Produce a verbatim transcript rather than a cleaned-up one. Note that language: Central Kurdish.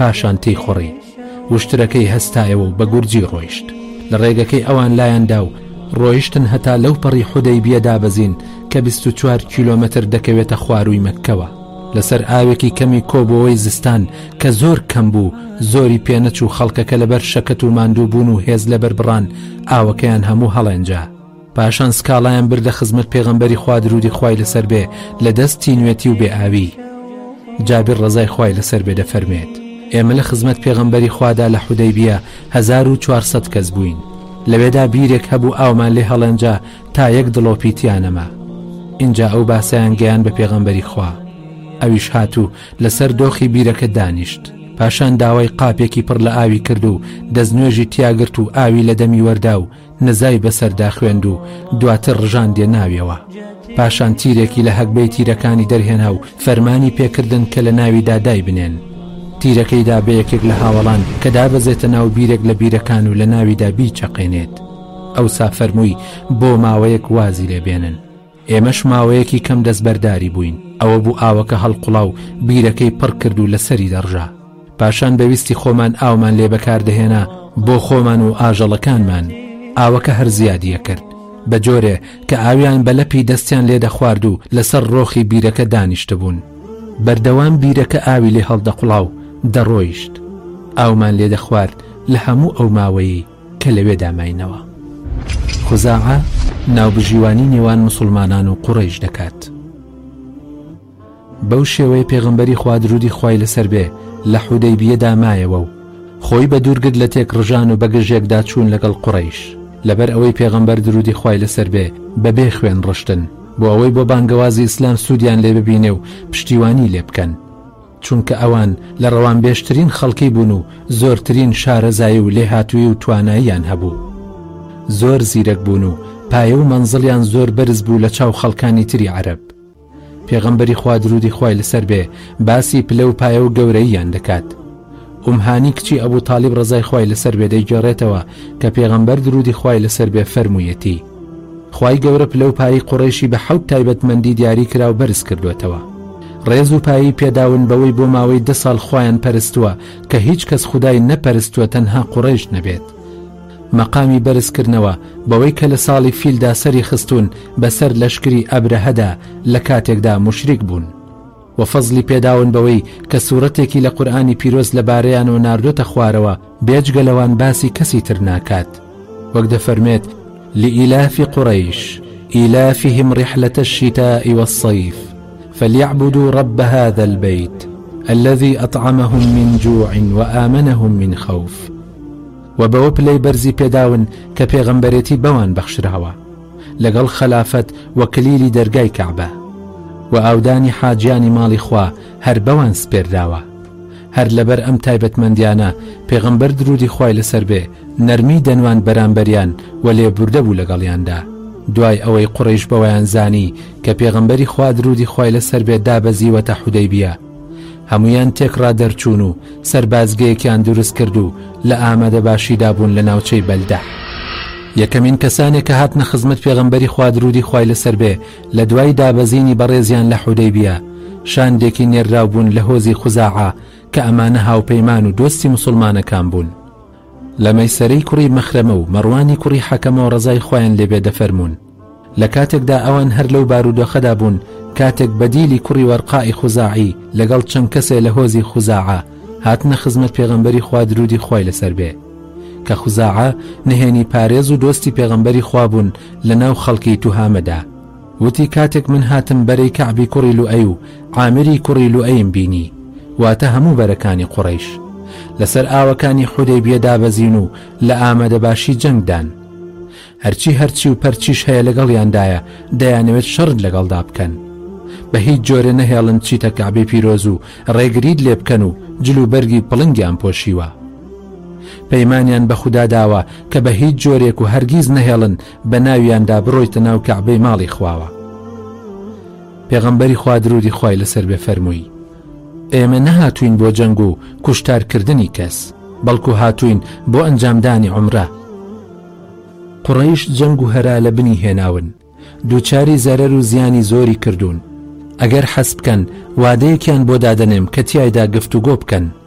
پاشان تێی خۆڕی وشترەکەی هەستایەوە و بە گورجی ڕۆیشت لە ڕێگەکەی ئەوان لایەندا و ڕۆیشتن هەتا لەو پەڕی حودەیبیە دابەزین کە بیست و چوار کیلۆمەتر دەکەوێتە خواروی مەککەوە لەسەر ئاوێکی کەمی کۆبەوەی زستان کە زۆر کەم بوو زۆری پێنەچوو خەڵکەکە لەبەر شەکەت و ماندوو بوون و هێز لەبەر بڕان ئاوەکەیان هەموو هەڵێنجا پاشان سکاڵایان بردە خزمەت پێغەمبەری خوا درودی خوای لەسەر بێ لە دەستی نوێتی و بێ ئاوی جابر ڕەزای خوای لەسەر بێ دەفەرمێت ئێمە لە خزمەت پێغەمبەری خوادا لە حودەیبیە هەزار و چوارسەد کەس بووین لەوێدا بیرێک هەبوو ئاومان لێ هەڵێنجا تا یەک دڵۆپیتیانەما اینجا ئەو باسەیان گەیان بە پێغەمبەری خوا ئەویش هاتوو لەسەر دۆخی بیرەکە دانیشت پاشان داوای قاپێکی پڕ لە ئاوی کرد و دەستنوێژی تیاگرت و ئاوی لە دەمی وەردا و نزای بەسەردا خوێند و دواتر ڕژاندێ ناویەوە پاشان تیرێکی لە هەکبەی تیرەکانی دەرهێنا و فەرمانی پێکردن کە لە ناویدا دای بنێن تیرەکەیدا بە یەکێک لە هاوڵان کە دابەزێتە ناو بیرێک لە بیرەکان و لە ناویدا بیچەقێنێت ئەوسا فەرمووی بۆ ماوەیەک وازی لێبێنن ئێمەش ماوەیەکی کەم دەستبەرداری بووین ئەوە بوو ئاوەکە هەڵقوڵا و بیرەکەی پڕ کرد و لەسەری دەڕژا پاشان بەویستی خۆمان ئاومان لێ بەکاردەهێنا بۆ خۆمان و ئاژەڵەکانمان ئاوەکە هەر زیادیە کرد بە جۆرێ کە ئاویان بە لەپی دەستیان لێ دەخوارد و لەسەر ڕۆخی بیرەکە دانیشتە بوون بەردەوام بیرەکە ئاوی لێ هەڵدەقوڵا و دەڕۆیشت ئاومان لێ دەخوارد لە هەموو ئەو ماوەیی کە لەوێ داماینەوە خوزاعە ناوبژیوانی نێوان مسلمانان و قوڕیش دەکات بەو شێوەیە پێغەمبەری خوا درودی خوای لەسەر بێ لە حودەیبیەدا مایەوە و خۆی بە دوورگرت لە تێک ڕژان و بەگەژێکدا چوون لەگەڵ قوڕیش لەبەر ئەوەی پێغەمبەر درودی خوای لەسەر بێ بەبێ خوێن ڕشتن بۆ ئەوەی بۆ بانگەوازی ئیسلام سوودیان لێ ببینێ و پشتیوانی لێ بکەن چونکە ئەوان لە ڕەوانبێشترین خەڵکی بوون و زۆرترین شارەزایی و لێهاتووی و تواناییان هەبوو زۆر زیرەک بوون و پایە و مەنزڵیان زۆر بەرز بوو لە چاو خەڵکانی تری عەرەب پێغەمبەری خوا درودی خوای لەسەر بێ باسی پلە و پایە و گەورەییان دەکات ئومهانی کچی ئەبوو تالیب ڕەزای خوای لەسەر بێ دەیگێڕێتەوە کە پێغەمبەر درودی خوای لەسەر بێ فەرموویەتی خوای گەورە پلە و پایی قوڕیشی بە حەوت تایبەتمەندی دیاری کرا و بەرز کردوێتەوە ڕێز و پایی پێداون بەوەی بۆ ماوەی دە ساڵ خۆیان پەرستووە کە هیچ کەس خودای نەپەرستووە تەنها قوڕیش نەبێت مەقامی بەرزکردنەوە بەوەی کە لە ساڵی فیلدا سەری خستون بەسەر لەشکری ئەبرەهەدا لە کاتێکدا موشریک بوون و فەزلی پێداون بەوەی کە سوورەتێکی لە قورئانی پیرۆز لەبارەیانەوە ناردۆتە خوارەوە بێجگەلەوان باسی کەسی تر ناکات وەک دەفەرمێت لإلاف قريش إلافهم رحلة الشتاء والصيف فليعبدوا رب هذا البيت الذي أطعمهم من جوع وآمنهم من خوف وبەوە پلەی بەرزی پێداون کە پێغەمبەرێتی بەوان بەخشراوە لەگەڵ خەلافەت و کلیلی دەرگای کەعبە و ئاودانی حاجیانی ماڵی خوا هەر بەوان سپێرداوە هەر لەبەر ئەم تایبەتمەندیانە پێغەمبەر درودی خوای لەسەر بێ نەرمی دەنوان بەرامبەریان و لێبوردە بوو لەگەڵیاندا دوای ئەوەی قوڕیش بەوەیان زانی کە پێغەمبەری خوا درودی خوای لەسەر بێ دابەزیوەتە حودەیبیە هەمویان تێکڕا دەرچوون و سەربازگەیەکیان دروست کرد و لە ئامادە باشیدا بوون لە ناوچەی بەلدە یەکەمین کەسانێک کە هاتنە خزمەت پێغەمبەری خوا درودی خوای لەسەر بێ لە دوای دابەزینی بەڕێزیان لە حودەیبیە شاندێکی نێرااو بوون لە هۆزی خوزاعە کە ئەمانە هاوپەیمان و دۆستی مسلمانەکان بوون لە مەیسەرەی کوڕی مەخرەمە و مەڕوانی کوڕی حەکەمەوە ڕەزای خۆیان لێبێ دەفەرمون لە کاتێکدا ئەوان هەر لەو بارودۆخەدا بوون کاتێک بەدیلی کوڕی وەرقائی خوزاعی لەگەڵ چەند کەسێ لە هۆزی خوزاعە هاتنە خزمەت پێغەمبەری خوا درودی خوای لەسەر بێ کە خوزاعە نهێنی پارێز و دۆستی پێغەمبەری خوا بوون لە ناو خەڵکی توهامەدا وتی کاتێک من هاتم بەرەی کەعبی کوڕی لوئەی و عامری کوڕی لوئەیم بینی واتە هەموو بەرەکانی قوڕیش لەسەر ئاوەکانی حودەیبیە دابەزین و لە ئامادەباشی جەنگدان هەرچی هەرچی و پەرچیش هەیە لەگەڵیاندایە دەیانەوێت شەڕ لەگەڵدا بکەن بە هیچ جۆرە نەهێڵن چیتە کەعبەی پیرۆز و ڕێگرید لێ بکەن و جلو بەرگی پڵنگیان پۆشیوە پەیمانیان بە خودا داوە کە بە هیچ جۆرێک و هەرگیز نەهێڵن بە ناویاندا بڕۆیتە ناو کەعبەی ماڵی خواوە پێغەمبەری خوا درودی خوای لەسەر بێ فەرمووی ئێمە نەهاتوین بۆ جەنگ و کوشتارکردنی کەس بەڵکو هاتوین بۆ ئەنجامدانی عومرە قوڕیش جەنگ و هەرا لە بنی هێناون دووچاری زەرەر و زیانی زۆری کردوون ئەگەر حەز بکەن وادەیەکیان بۆ دادەنێم کە تیایدا گفتوگۆ بکەن